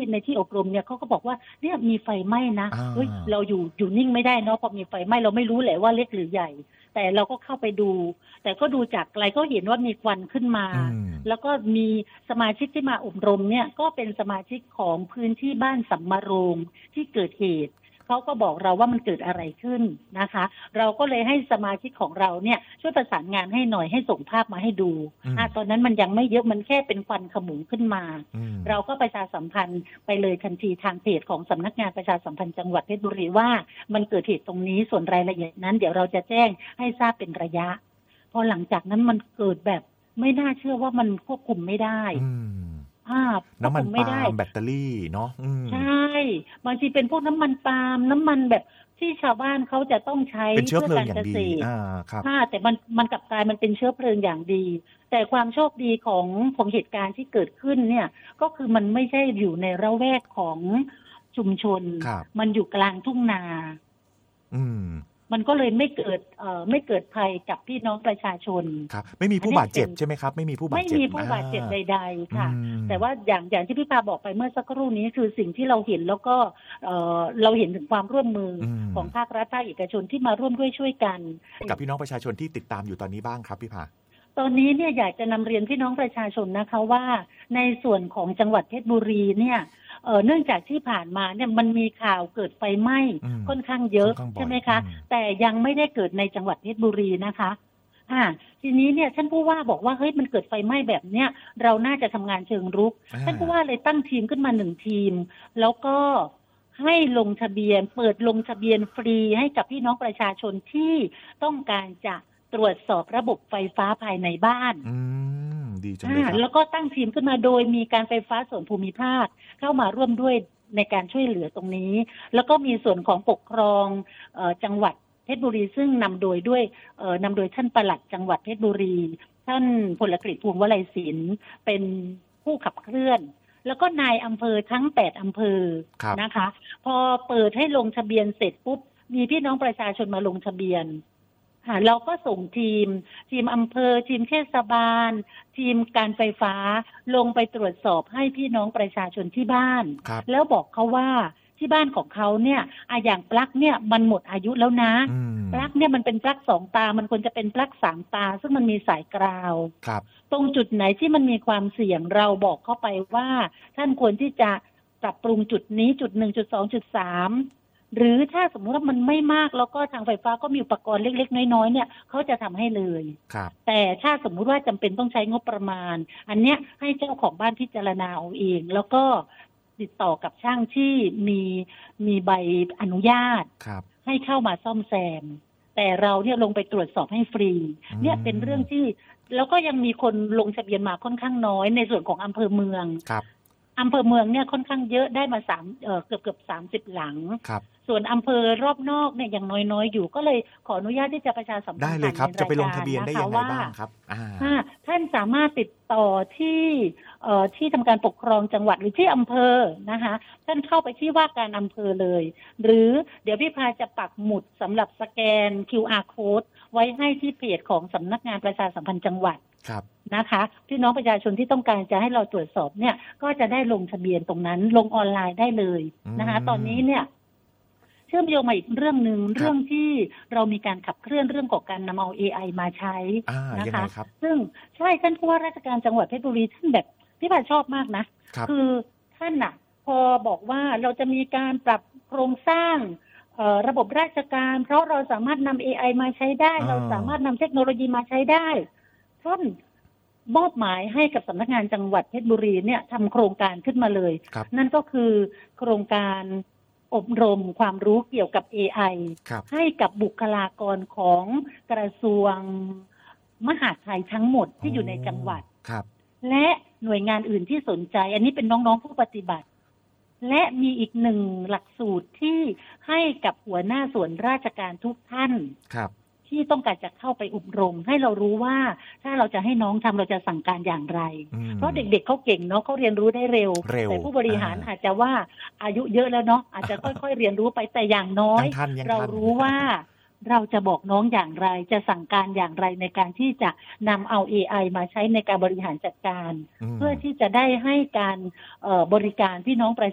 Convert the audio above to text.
ในที่อบรมเนี่ยเขาก็บอกว่าเนี่ยมีไฟไหม้นะอ่เฮ้ยาเราอยู่นิ่งไม่ได้เนาะพอมีไฟไหม้เราไม่รู้แหละว่าเล็กหรือใหญ่แต่เราก็เข้าไปดู แต่ก็ดูจากไกลก็เห็นว่ามีควันขึ้นมาอืมแล้วก็มีสมาชิกที่มาอบรมเนี่ยก็เป็นสมาชิกของพื้นที่บ้านสัมมาโรงที่เกิดเหตุเขาก็บอกเราว่ามันเกิดอะไรขึ้นนะคะเราก็เลยให้สมาชิกของเราเนี่ยช่วยประสานงานให้หน่อยให้ส่งภาพมาให้ดูตอนนั้นมันยังไม่เยอะมันแค่เป็นควันขโมงขึ้นมาเราก็ประชาสัมพันธ์ไปเลยทันทีทางเพจของสำนักงานประชาสัมพันธ์จังหวัดเพชรบุรีว่ามันเกิดเหตุตรงนี้ส่วนรายละเอียดนั้นเดี๋ยวเราจะแจ้งให้ทราบเป็นระยะพอหลังจากนั้นมันเกิดแบบไม่น่าเชื่อว่ามันควบคุมไม่ได้น้ำมันปาล์มแบตเตอรี่เนาะใช่บางทีเป็นพวกน้ำมันปาล์มน้ำมันแบบที่ชาวบ้านเขาจะต้องใช้เพื่อการเกษตรครับแต่มันกลับกลายมันเป็นเชื้อเพลิงอย่างดีแต่ความโชคดีของเหตุการณ์ที่เกิดขึ้นเนี่ยก็คือมันไม่ใช่อยู่ในระแวกของชุมชนมันอยู่กลางทุ่งนามันก็เลยไม่เกิดภัยกับพี่น้องประชาชนครับไม่มีผู้บาดเจ็บใช่ไหมครับไม่มีผู้บาดเจ็บไม่มีผู้บาดเจ็บใดๆค่ะแต่ว่าอย่างที่พี่ปาบอกไปเมื่อสักครู่นี้คือสิ่งที่เราเห็นแล้วก็เราเห็นถึงความร่วมมือของภาครัฐภาคเอกชนที่มาร่วมด้วยช่วยกันกับพี่น้องประชาชนที่ติดตามอยู่ตอนนี้บ้างครับพี่ปาตอนนี้เนี่ยอยากจะนำเรียนพี่น้องประชาชนนะคะว่าในส่วนของจังหวัดเพชรบุรีเนี่ยเนื่องจากที่ผ่านมาเนี่ยมันมีข่าวเกิดไฟไหม้ค่อนข้างเยอะใช่ไหมคะแต่ยังไม่ได้เกิดในจังหวัดเพชรบุรีนะคะทีนี้เนี่ยท่านผู้ว่าบอกว่าเฮ้ยมันเกิดไฟไหม้แบบเนี้ยเราน่าจะทำงานเชิงรุกท่านผู้ว่าเลยตั้งทีมขึ้นมา1 ทีมแล้วก็ให้ลงทะเบียนเปิดลงทะเบียนฟรีให้กับพี่น้องประชาชนที่ต้องการจะตรวจสอบระบบไฟฟ้าภายในบ้านดีจังเลยครับแล้วก็ตั้งทีมขึ้นมาโดยมีการไฟฟ้าส่วนภูมิภาคเข้ามาร่วมด้วยในการช่วยเหลือตรงนี้แล้วก็มีส่วนของปกครองจังหวัดเพชรบุรีซึ่งนำโดยท่านปลัดจังหวัดเพชรบุรีท่านพลกฤษภูมิวลัยศิลป์เป็นผู้ขับเคลื่อนแล้วก็นายอำเภอทั้ง8อำเภอนะคะพอเปิดให้ลงทะเบียนเสร็จปุ๊บมีพี่น้องประชาชนมาลงทะเบียนเราก็ส่งทีมอำเภอทีมเทศบาลทีมการไฟฟ้าลงไปตรวจสอบให้พี่น้องประชาชนที่บ้านแล้วบอกเขาว่าที่บ้านของเขาเนี่ยอย่างปลั๊กเนี่ยมันหมดอายุแล้วนะปลั๊กเนี่ยมันเป็นปลั๊ก2 ตามันควรจะเป็นปลั๊ก3 ตาซึ่งมันมีสายกราวตรงจุดไหนที่มันมีความเสี่ยงเราบอกเข้าไปว่าท่านควรที่จะปรับปรุงจุดนี้จุด1จุด2จุด3หรือถ้าสมมติว่ามันไม่มากแล้วก็ทางไฟฟ้าก็มีอุปกรณ์เล็กๆน้อยๆเนี่ยเขาจะทำให้เลยแต่ถ้าสมมุติว่าจำเป็นต้องใช้งบประมาณอันเนี้ยให้เจ้าของบ้านพิจารณาเอาเองแล้วก็ติดต่อกับช่างที่มีใบอนุญาตให้เข้ามาซ่อมแซมแต่เราเนี่ยลงไปตรวจสอบให้ฟรีเนี่ยเป็นเรื่องที่แล้วก็ยังมีคนลงทะเบียนมาค่อนข้างน้อยในส่วนของอำเภอเมืองอำเภอเมืองเนี่ยค่อนข้างเยอะได้มาเกือบ30 หลังส่วนอำเภอรอบนอกเนี่ยยังน้อยๆอยู่ก็เลยขออนุญาตที่จะประชาสัมพันธ์ได้เลยครับจะไปลงทะเบียนได้ยังไงบ้างครับท่านสามารถติดต่อที่ทำการปกครองจังหวัดหรือที่อำเภอนะคะท่านเข้าไปที่ว่าการอำเภอเลยหรือเดี๋ยวพี่พาจะปักหมุดสำหรับสแกน QR code ไว้ให้ที่เพจของสำนักงานประชาสัมพันธ์จังหวัดนะคะพี่น้องประชาชนที่ต้องการจะให้เราตรวจสอบเนี่ยก็จะได้ลงทะเบียนตรงนั้นลงออนไลน์ได้เลยนะคะตอนนี้เนี่ยเชื่อมโยงมาอีกเรื่องนึงเรื่องที่เรามีการขับเคลื่อนเรื่องของการนำเอา AI มาใช้นะคะซึ่งใช่ท่านผู้ว่าราชการจังหวัดเพชรบุรีท่านแบบที่ผมชอบมากนะคือท่านน่ะพอบอกว่าเราจะมีการปรับโครงสร้างระบบราชการเพราะเราสามารถนำ AI มาใช้ได้เราสามารถนำเทคโนโลยีมาใช้ได้ท่านมอบหมายให้กับสำนักงานจังหวัดเพชรบุรีเนี่ยทำโครงการขึ้นมาเลยนั่นก็คือโครงการอบรมความรู้เกี่ยวกับ AI ให้กับบุคลากรของกระทรวงมหาดไทยทั้งหมดที่อยู่ในจังหวัดและหน่วยงานอื่นที่สนใจอันนี้เป็นน้องๆผู้ปฏิบัติและมีอีก1 หลักสูตรที่ให้กับหัวหน้าส่วนราชการทุกท่านที่ต้องการจะเข้าไปอบรมให้เรารู้ว่าถ้าเราจะให้น้องทำเราจะสั่งการอย่างไรเพราะเด็กๆเขาเก่งเนาะเขาเรียนรู้ได้เร็วแต่ผู้บริหารอาจจะว่าอายุเยอะแล้วเนาะอาจจะค่อยๆเรียนรู้ไปแต่อย่างน้อยเรารู้ว่าเราจะบอกน้องอย่างไรจะสั่งการอย่างไรในการที่จะนำเอา AI มาใช้ในการบริหารจัดการเพื่อที่จะได้ให้การบริการพี่น้องประ